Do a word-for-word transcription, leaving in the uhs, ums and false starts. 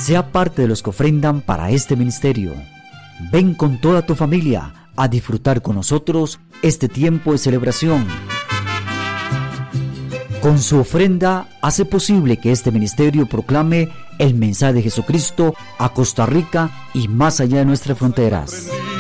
Sea parte de los que ofrendan para este ministerio. Ven con toda tu familia a disfrutar con nosotros este tiempo de celebración. Con su ofrenda hace posible que este ministerio proclame el mensaje de Jesucristo a Costa Rica y más allá de nuestras fronteras.